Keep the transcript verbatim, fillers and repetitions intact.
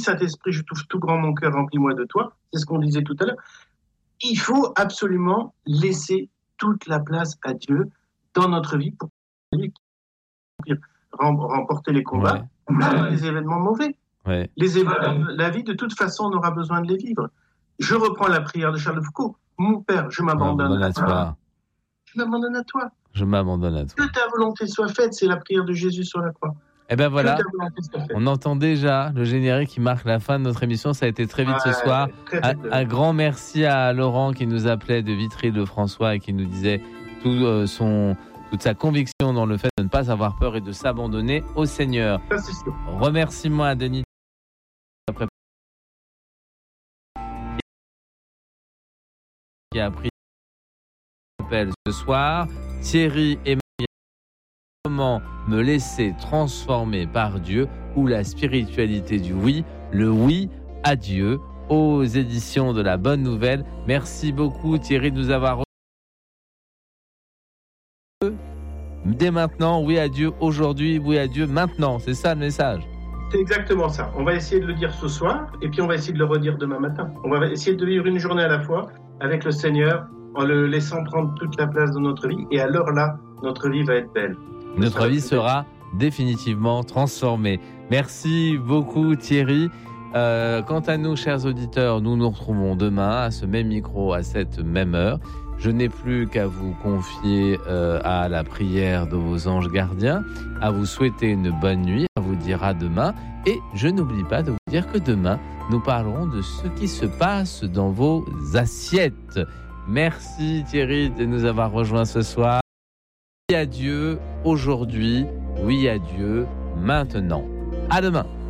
Saint-Esprit, je t'ouvre tout grand mon cœur, remplis-moi de toi. C'est ce qu'on disait tout à l'heure. Il faut absolument laisser toute la place à Dieu dans notre vie pour remporter les combats, ouais. les événements mauvais. Ouais. Les événements, la vie, de toute façon, on aura besoin de les vivre. Je reprends la prière de Charles de Foucault. Mon Père, je m'abandonne à toi. toi. Je m'abandonne à toi. Je m'abandonne à toi. Que ta volonté soit faite, c'est la prière de Jésus sur la croix. Eh bien voilà, on entend déjà le générique qui marque la fin de notre émission. Ça a été très vite ouais, ce soir. Très, très, très un, un grand merci à Laurent qui nous appelait de Vitry-le-François et qui nous disait tout, euh, son, toute sa conviction dans le fait de ne pas avoir peur et de s'abandonner au Seigneur. Ça, c'est sûr. Remerciements à Denis qui a pris l'appel ce soir. Thierry et Comment me laisser transformer par Dieu ou la spiritualité du oui, le oui à Dieu aux éditions de La Bonne Nouvelle. Merci beaucoup Thierry de nous avoir reçus. Dès maintenant, oui à Dieu aujourd'hui, oui à Dieu maintenant. C'est ça le message. C'est exactement ça. On va essayer de le dire ce soir et puis on va essayer de le redire demain matin. On va essayer de vivre une journée à la fois avec le Seigneur en le laissant prendre toute la place dans notre vie et alors là, notre vie va être belle. Notre vie sera définitivement transformée. Merci beaucoup Thierry. Euh, quant à nous, chers auditeurs, nous nous retrouvons demain à ce même micro, à cette même heure. Je n'ai plus qu'à vous confier euh, à la prière de vos anges gardiens, à vous souhaiter une bonne nuit, à vous dire à demain. Et je n'oublie pas de vous dire que demain, nous parlerons de ce qui se passe dans vos assiettes. Merci Thierry de nous avoir rejoints ce soir. Oui à Dieu aujourd'hui, oui à Dieu maintenant. À demain.